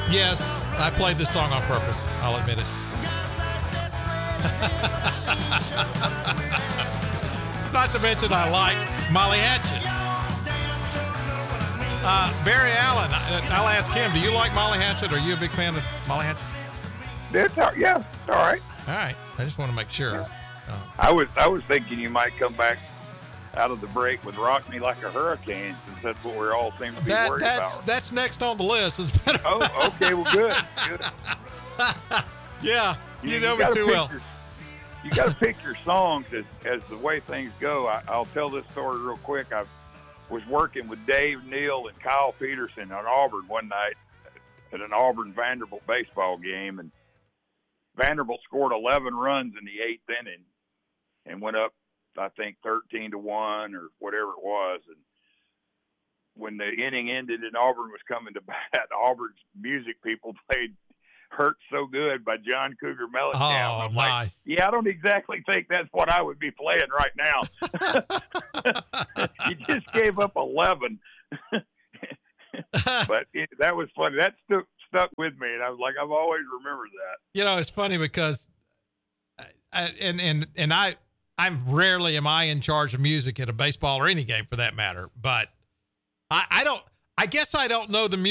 Yes, I played this song on purpose. I'll admit it. Not to mention I like Molly Hatchet. Barry Allen, I'll ask him, do you like Molly Hatchet? Are you a big fan of Molly Hatchet? It's all right. All right. I just want to make sure. I was thinking you might come back out of the break with "Rock Me Like a Hurricane," since that's what we're all seem to be worried about. That's next on the list. Oh, okay. Well, good. Yeah, you know me too well. You got to pick your songs as the way things go. I'll tell this story real quick. I was working with Dave Neal and Kyle Peterson on Auburn one night at an Auburn-Vanderbilt baseball game, and Vanderbilt scored 11 runs in the 8th inning and went up, I think, 13-1 or whatever it was. And when the inning ended and Auburn was coming to bat, Auburn's music people played "Hurt So Good" by John Cougar Mellencamp. Oh, I'm nice. like, yeah, I don't exactly think that's what I would be playing right now. You just gave up 11. But that was funny. That stuck with me, and I was like, I've always remembered that. You know, it's funny because I'm rarely am I in charge of music at a baseball or any game for that matter, but I guess I don't know the